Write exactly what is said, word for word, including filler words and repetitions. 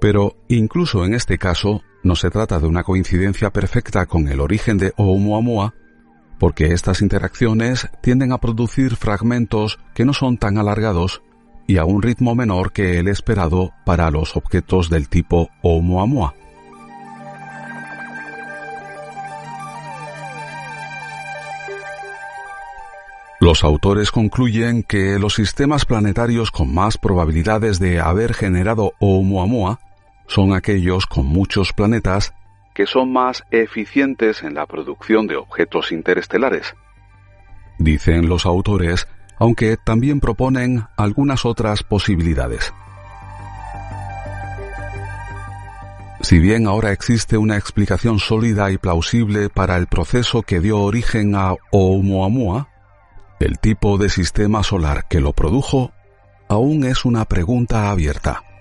Pero incluso en este caso no se trata de una coincidencia perfecta con el origen de Oumuamua, porque estas interacciones tienden a producir fragmentos que no son tan alargados y a un ritmo menor que el esperado para los objetos del tipo Oumuamua. Los autores concluyen que los sistemas planetarios con más probabilidades de haber generado Oumuamua son aquellos con muchos planetas que son más eficientes en la producción de objetos interestelares. Dicen los autores, aunque también proponen algunas otras posibilidades. Si bien ahora existe una explicación sólida y plausible para el proceso que dio origen a Oumuamua, el tipo de sistema solar que lo produjo aún es una pregunta abierta.